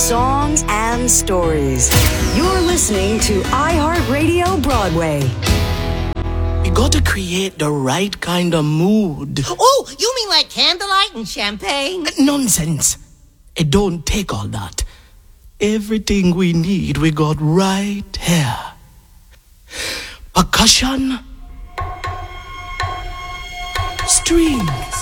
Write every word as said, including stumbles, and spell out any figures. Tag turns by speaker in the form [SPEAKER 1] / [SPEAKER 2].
[SPEAKER 1] songs and stories. You're listening to iHeartRadio Broadway.
[SPEAKER 2] You gotta create the right kind of mood.
[SPEAKER 3] Oh, you mean like candlelight and champagne?
[SPEAKER 2] Nonsense. It don't take all that. Everything we need, we got right here. Percussion, strings,